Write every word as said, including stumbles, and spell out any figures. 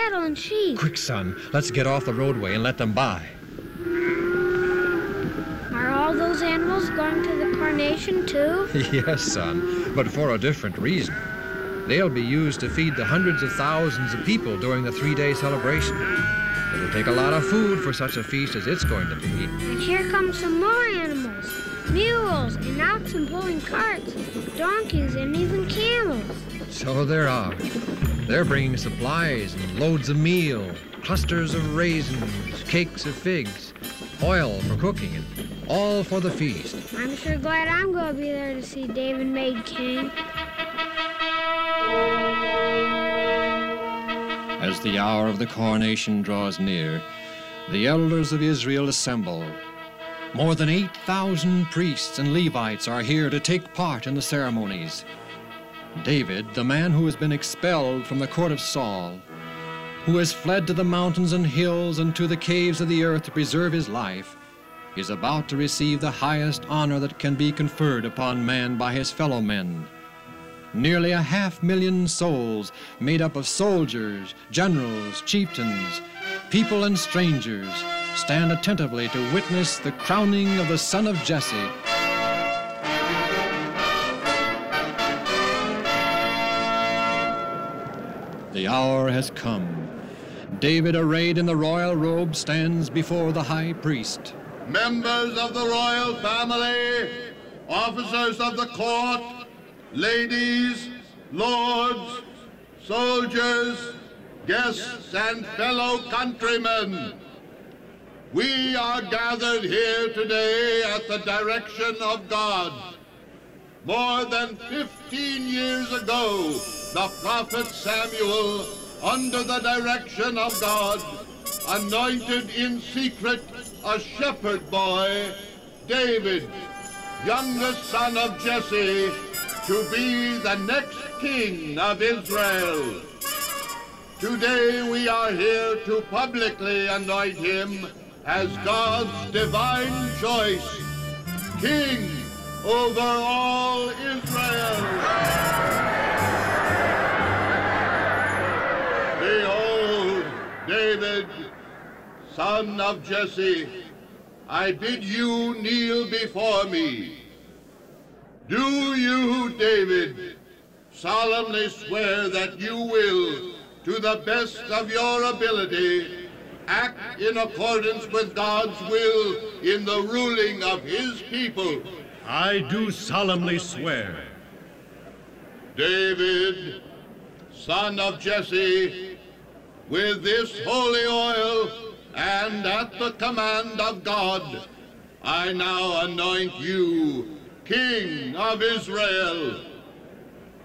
cattle and sheep. Quick, son, let's get off the roadway and let them by. Are all those animals going to the coronation too? Yes, son, but for a different reason. They'll be used to feed the hundreds of thousands of people during the three-day celebration. It'll take a lot of food for such a feast as it's going to be. And here come some more animals. Mules and oxen pulling carts, donkeys and even camels. So there are. They're bringing supplies and loads of meal, clusters of raisins, cakes of figs, oil for cooking, and all for the feast. I'm sure glad I'm going to be there to see David made king. As the hour of the coronation draws near, the elders of Israel assemble. More than eight thousand priests and Levites are here to take part in the ceremonies. David, the man who has been expelled from the court of Saul, who has fled to the mountains and hills and to the caves of the earth to preserve his life, is about to receive the highest honor that can be conferred upon man by his fellow men. Nearly a half million souls made up of soldiers, generals, chieftains, people and strangers stand attentively to witness the crowning of the son of Jesse. The hour has come. David, arrayed in the royal robe, stands before the high priest. Members of the royal family, officers of the court, ladies, lords, soldiers, guests, and fellow countrymen, we are gathered here today at the direction of God. More than fifteen years ago, the prophet Samuel, under the direction of God, anointed in secret a shepherd boy, David, youngest son of Jesse, to be the next king of Israel. Today we are here to publicly anoint him as God's divine choice, king over all Israel. Behold, David, son of Jesse, I bid you kneel before me. Do you, David, solemnly swear that you will, to the best of your ability, act in accordance with God's will in the ruling of his people? I do solemnly swear. David, son of Jesse, with this holy oil and at the command of God, I now anoint you King of Israel.